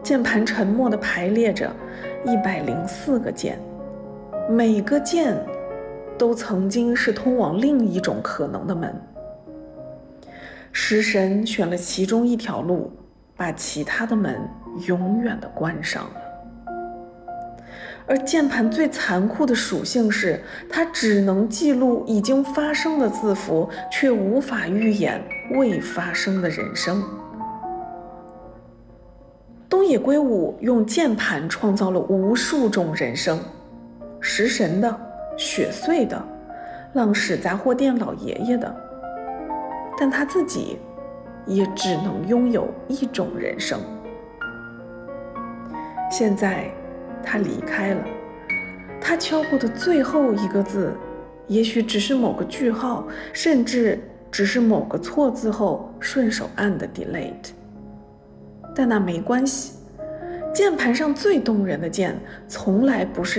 键盘沉默地排列着104个键，每个键都曾经是通往另一种可能的门。食神选了其中一条路，把其他的门永远地关上了。而键盘最残酷的属性是，它只能记录已经发生的字符，却无法预演未发生的人生。东野圭吾用键盘创造了无数种人生，食神的、雪穗的、浪矢杂货店老爷爷的，但他自己也只能拥有一种人生。现在他离开了，他敲过的最后一个字，也许只是某个句号，甚至只是某个错字后顺手按的 delete。但那没关系，键盘上最动人的键，从来不是